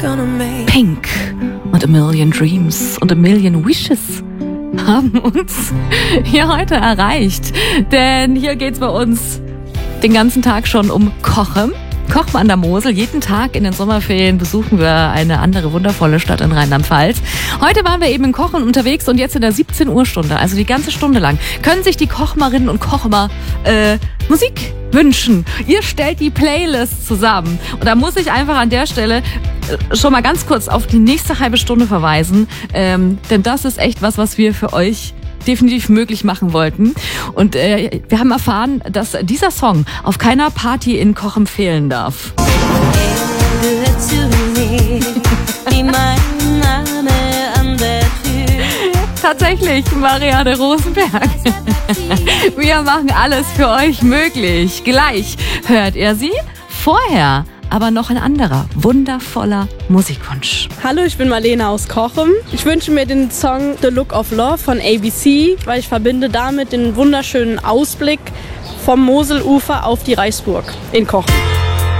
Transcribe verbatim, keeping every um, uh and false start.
Pink und A Million Dreams und A Million Wishes haben uns hier heute erreicht. Denn hier geht's bei uns den ganzen Tag schon um Kochen. Kochen an der Mosel. Jeden Tag in den Sommerferien besuchen wir eine andere wundervolle Stadt in Rheinland-Pfalz. Heute waren wir eben in Kochen unterwegs und jetzt in der siebzehn Uhr Stunde, also die ganze Stunde lang, können sich die Kochmarinnen und Kochmer äh, Musik wünschen. Ihr stellt die Playlist zusammen. Und da muss ich einfach an der Stelle schon mal ganz kurz auf die nächste halbe Stunde verweisen. Ähm, denn das ist echt was, was wir für euch definitiv möglich machen wollten. Und äh, wir haben erfahren, dass dieser Song auf keiner Party in Cochem fehlen darf. Tatsächlich, Marianne Rosenberg. Wir machen alles für euch möglich. Gleich hört ihr sie. Vorher aber noch ein anderer, wundervoller Musikwunsch. Hallo, ich bin Marlene aus Cochem. Ich wünsche mir den Song The Look of Love von A B C, weil ich verbinde damit den wunderschönen Ausblick vom Moselufer auf die Reichsburg in Cochem.